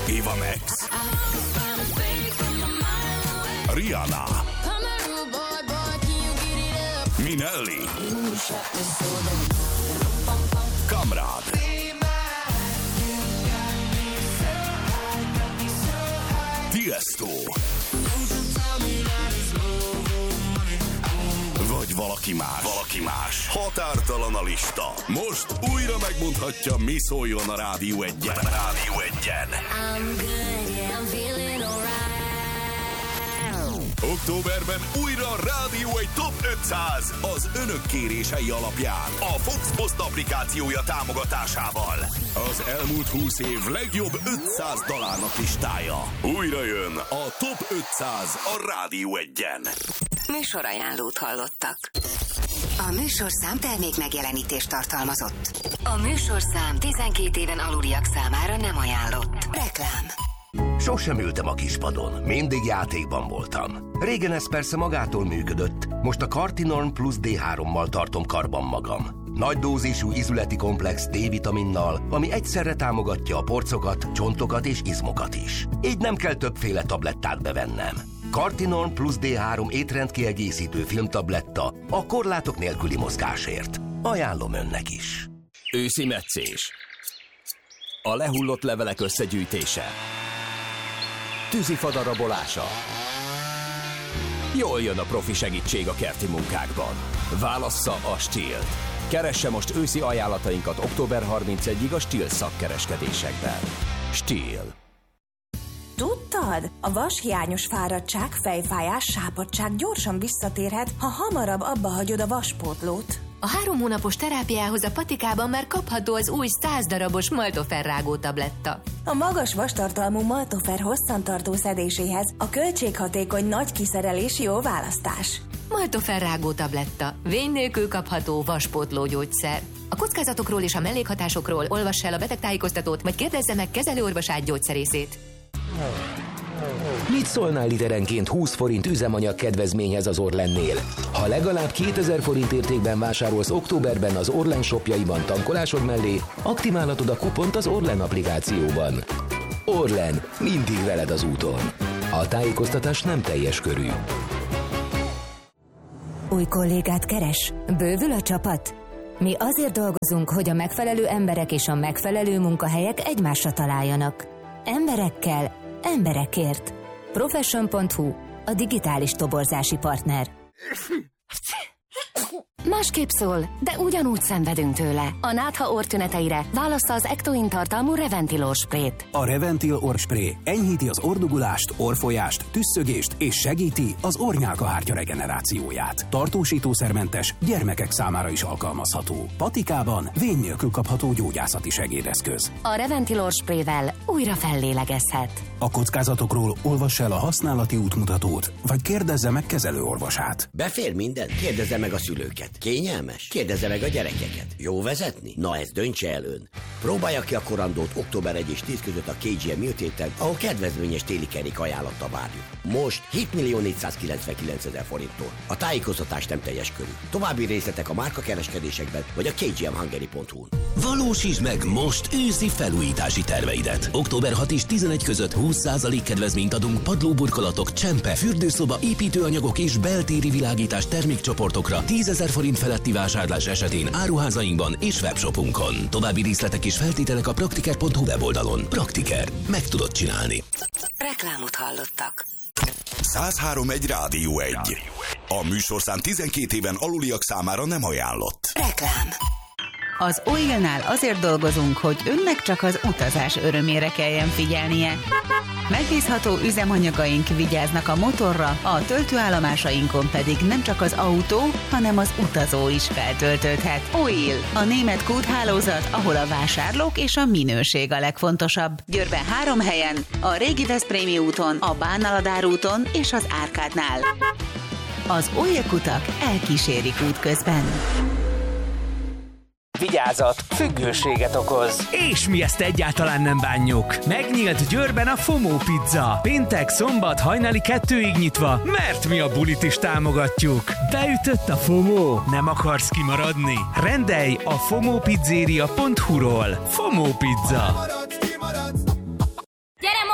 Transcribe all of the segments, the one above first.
Eva Max, Rihanna, Minelli, Kamrad, Tiesto, vagy valaki más. Határtalan a lista. Most újra megmondhatja, mi szóljon a Rádió 1-en. Októberben újra a Rádió 1 Top 500 az önök kérései alapján a Fox Post applikációja támogatásával. Az elmúlt 20 év legjobb 500 dalárnak listája. Újra jön a Top 500 a Rádió 1-en. Műsorajánlót hallottak. A műsorszám termék megjelenítést tartalmazott. A műsorszám 12 éven aluliak számára nem ajánlott. Reklám. Sosem ültem a kispadon, mindig játékban voltam. Régen ez persze magától működött, most a Cartinorm Plus D3-mal tartom karban magam. Nagy dózisú izületi komplex D-vitaminnal, ami egyszerre támogatja a porcokat, csontokat és izmokat is. Így nem kell többféle tablettát bevennem. Cartinorm Plus D3 étrendkiegészítő filmtabletta a korlátok nélküli mozgásért. Ajánlom önnek is. Őszi metszés. A lehullott levelek összegyűjtése. Tűzifa darabolása. Jól jön a profi segítség a kerti munkákban. Válassza a Stihl-t. Keresse most őszi ajánlatainkat október 31-ig a Stihl szakkereskedésekben. Stihl. Tudtad? A vashiányos fáradtság, fejfájás, sápadtság gyorsan visszatérhet, ha hamarabb abba hagyod a vaspótlót. A 3 hónapos terápiához a patikában már kapható az új 100 darabos Maltofer rágó tabletta. A magas vastartalmú Maltofer hosszantartó szedéséhez a költséghatékony nagy kiszerelés jó választás. Maltofer rágó tabletta. Vény nélkül kapható vaspótló gyógyszer. A kockázatokról és a mellékhatásokról olvass el a betegtájékoztatót, vagy kérdezze meg kezelőorvosát, gyógyszerészét. Mit szólnál literenként 20 forint üzemanyag kedvezményhez az Orlennél? Ha legalább 2000 forint értékben vásárolsz októberben az Orlen shopjaiban tankolásod mellé, aktiválhatod a kupont az Orlen applikációban. Orlen, mindig veled az úton. A tájékoztatás nem teljes körű. Új kollégát keres? Bővül a csapat? Mi azért dolgozunk, hogy a megfelelő emberek és a megfelelő munkahelyek egymásra találjanak. Emberekkel, emberekért. Profession.hu, a digitális toborzási partner. Másképp szól, de ugyanúgy szenvedünk tőle. A nátha orrtüneteire válassza az Ectoin tartalmú Reventil orrsprét. A Reventil orrspré enyhíti az orrdugulást, orrfolyást, tüsszögést és segíti az orrnyálkahártya regenerációját. Tartósítószermentes, gyermekek számára is alkalmazható. Patikában vén nélkül kapható gyógyászati segédeszköz. A Reventil orrsprével újra fellélegezhet. A kockázatokról olvassa el a használati útmutatót, vagy kérdezze meg kezelőorvosát. Befér minden? Kérdezze meg a szülőket. Kényelmes? Kérdezze meg a gyerekeket. Jó vezetni? Na ezt döntse el ön. Próbálja ki a korandót október 1 és 10 között a KGM Műtéten, ahol kedvezményes téli kerék ajánlattal várjuk. Most 7.499.000 forinttól. A tájékoztatás nem teljes körű. További részletek a márkakereskedésekben vagy a kgmhungary.hu-n. Valósítsd meg most őszi felújítási terveidet. Október 6 és 11 között 20% kedvezményt adunk padlóburkolatok, csempe, fürdőszoba, építőanyagok és beltéri világítás termékcsoportokra 10.000 forint feletti vásárlás esetén áruházainkban és webshopunkon. További részletek és feltételek a praktiker.hu weboldalon. Praktiker. Meg tudod csinálni. Reklámot hallottak. 103.1 Rádió 1. A műsorszám 12 éven aluliak számára nem ajánlott. Reklám. Az Oilnál azért dolgozunk, hogy önnek csak az utazás örömére kelljen figyelnie. Megbízható üzemanyagaink vigyáznak a motorra, a töltőállomásainkon pedig nem csak az autó, hanem az utazó is feltöltődhet. Oil, a német kúthálózat, ahol a vásárlók és a minőség a legfontosabb. Győrben 3 helyen, a régi Veszprémi úton, a Bánnaladár úton és az Árkádnál. Az Oil kutak elkísérik útközben. Vigyázat! Függőséget okoz. És mi ezt egyáltalán nem bánjuk. Megnyílt Győrben a FOMO Pizza. Péntek, szombat hajnali 2-ig nyitva, mert mi a bulit is támogatjuk. Beütött a FOMO? Nem akarsz kimaradni? Rendelj a FOMOpizzeria.hu-ról. FOMO Pizza. Gyere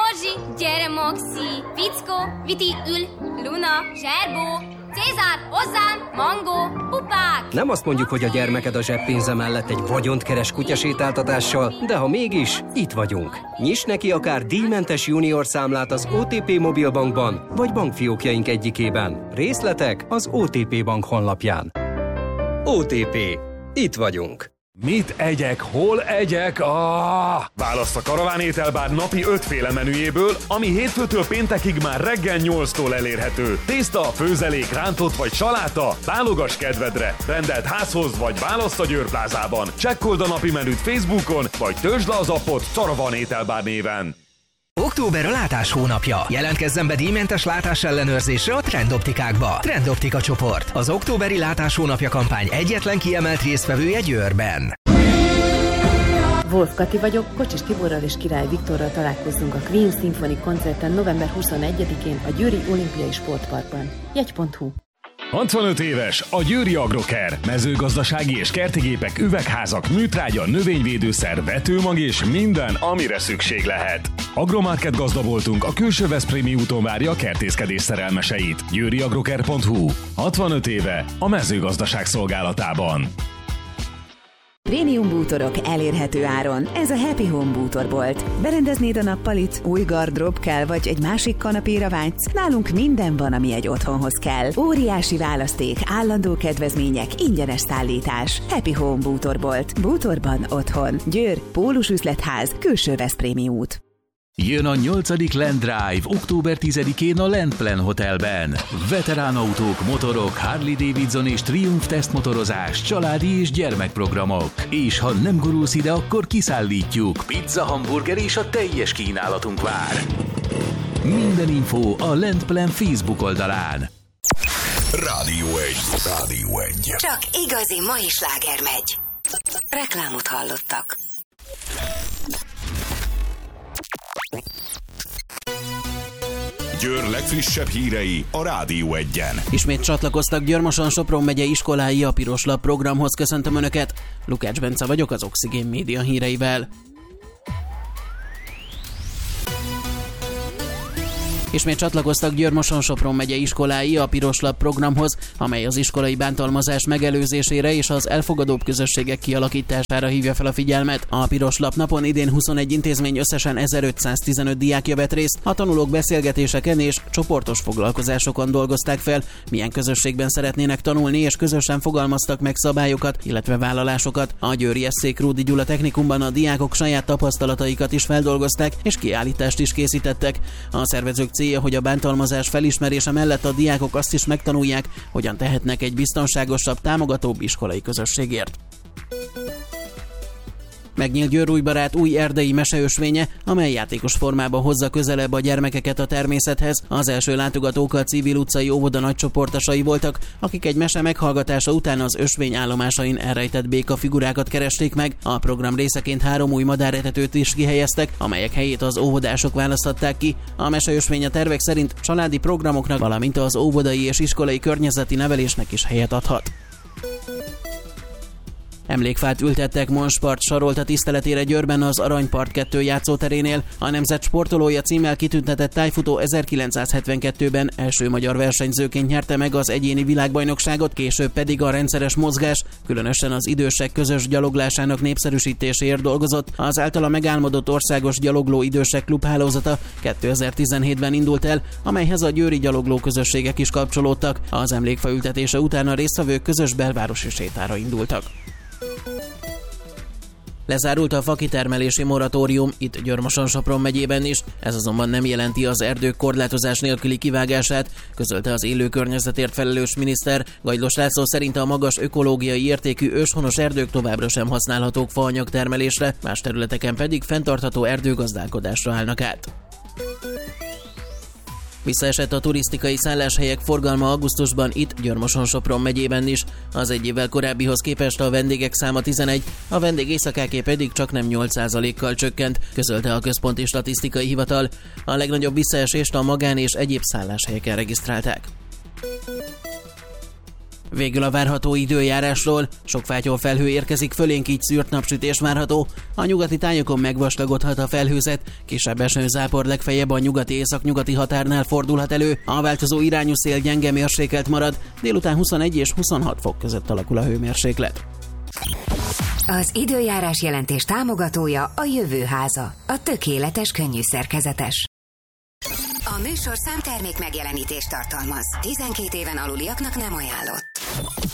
Moxi, Fickó, Viti, Ül, Luna, Zserbó, Cézár, hozzám, Mangó, pupák! Nem azt mondjuk, hogy a gyermeked a zseppénze mellett egy vagyont keres kutyasétáltatással, de ha mégis, itt vagyunk. Nyiss neki akár díjmentes junior számlát az OTP Mobilbankban, vagy bankfiókjaink egyikében. Részletek az OTP Bank honlapján. OTP. Itt vagyunk. Mit egyek, hol egyek? Választ a Karaván ételbár napi 5 féle menüjéből, ami hétfőtől péntekig már reggel 8-tól elérhető. Tészta, főzelék, rántott vagy saláta? Válogass kedvedre. Rendeld házhoz vagy választ a Győr plázában. Csekkold a napi menüt Facebookon, vagy töltsd le az appot Karaván ételbár néven. Október a látás hónapja. Jelentkezzen be díjmentes látás ellenőrzésre a Trendoptikákba. Trendoptika csoport. Az októberi látás hónapja kampány egyetlen kiemelt résztvevője Győrben. Wolf Kati vagyok, Kocsis Tiborral és Király Viktorral találkozzunk a Queen Symphony koncerten november 21-én a Győri Olimpiai Sportparkban. Jegy.hu. 65 éves a Győri Agrocare. Mezőgazdasági és kertigépek, üvegházak, műtrágya, növényvédőszer, vetőmag és minden, amire szükség lehet. Agromarket gazdaboltunk a Külső Veszprémi úton várja a kertészkedés szerelmeseit. győriagrocare.hu. 65 éve a mezőgazdaság szolgálatában. Prémium bútorok elérhető áron. Ez a Happy Home bútorbolt. Berendeznéd a nappalit, új gardrób kell, vagy egy másik kanapéra vágysz? Nálunk minden van, ami egy otthonhoz kell. Óriási választék, állandó kedvezmények, ingyenes szállítás. Happy Home bútorbolt. Bútorban otthon. Győr, Pólus üzletház, Külső Veszprémi út. Jön a 8. Land Drive október 10-én a Landplan Hotelben. Veteránautók, motorok, Harley-Davidson és Triumph tesztmotorozás, családi és gyermekprogramok. És ha nem gurulsz ide, akkor kiszállítjuk. Pizza, hamburger és a teljes kínálatunk vár. Minden info a Landplan Facebook oldalán. Rádió 1. Rádió 1. Csak igazi mai sláger megy. Reklámot hallottak. Győr legfrissebb hírei a Rádió 1-en. Ismét csatlakoztak Győr-Moson-Sopron megye iskolái a Piros Lap programhoz. Köszöntöm Önöket! Lukács Bence vagyok az Oxigén Média híreivel. Ismét csatlakoztak Győr-Moson-Sopron megye iskolái a Piros Lap programhoz, amely az iskolai bántalmazás megelőzésére és az elfogadóbb közösségek kialakítására hívja fel a figyelmet. A Piros Lap napon idén 21 intézmény összesen 1515 diákja vett részt, a tanulók beszélgetéseken és csoportos foglalkozásokon dolgozták fel, milyen közösségben szeretnének tanulni, és közösen fogalmaztak meg szabályokat, illetve vállalásokat. A győri Eszék Rúdi Gyula technikumban a diákok saját tapasztalataikat is feldolgozták, és kiállítást is készítettek. A szervezők célja, hogy a bántalmazás felismerése mellett a diákok azt is megtanulják, hogyan tehetnek egy biztonságosabb, támogatóbb iskolai közösségért. Megnyílt Győr-Újbarát új erdei meseösvénye, amely játékos formában hozza közelebb a gyermekeket a természethez. Az első látogatók a Civil utcai óvoda nagycsoportosai voltak, akik egy mese meghallgatása után az ösvény állomásain elrejtett békafigurákat keresték meg. A program részeként 3 új madáretetőt is kihelyeztek, amelyek helyét az óvodások választották ki. A meseösvény a tervek szerint családi programoknak, valamint az óvodai és iskolai környezeti nevelésnek is helyet adhat. Emlékfát ültettek Monspart Sarolta tiszteletére Győrben az Aranypart 2 játszóterénél. A nemzet sportolója címmel kitüntetett tájfutó 1972-ben első magyar versenyzőként nyerte meg az egyéni világbajnokságot, később pedig a rendszeres mozgás, különösen az idősek közös gyaloglásának népszerűsítéséért dolgozott. Az általa megálmodott országos gyalogló idősek klubhálózata 2017-ben indult el, amelyhez a győri gyalogló közösségek is kapcsolódtak. Az emlékfa ültetése után a résztvevők közös belvárosi sétára indultak. Lezárult a fakitermelési moratórium itt Győr-Moson-Sopron megyében is, ez azonban nem jelenti az erdők korlátozás nélküli kivágását, közölte az élő környezetért felelős miniszter. Gajdos László szerint a magas ökológiai értékű őshonos erdők továbbra sem használhatók faanyag termelésre, más területeken pedig fenntartható erdőgazdálkodásra állnak át. Visszaesett a turisztikai szálláshelyek forgalma augusztusban itt Győr-Moson-Sopron megyében is. Az egy évvel korábbihoz képest a vendégek száma 11, a vendégészakáké pedig csaknem 8%-kal csökkent, közölte a Központi Statisztikai Hivatal. A legnagyobb visszaesést a magán és egyéb szálláshelyeken regisztrálták. Végül a várható időjárásról. Sok fátyol felhő érkezik fölénk, így szűrt napsütés várható. A nyugati tájokon megvastagodhat a felhőzet, kisebb esőzápor legfeljebb a nyugati északnyugati határnál fordulhat elő. A változó irányú szél gyenge mérsékelt marad, délután 21 és 26 fok között alakul a hőmérséklet. Az időjárás jelentés támogatója a Jövőháza, a tökéletes könnyű szerkezetes. A műsor számtermék megjelenítést tartalmaz. 12 éven aluliaknak nem ajánlott.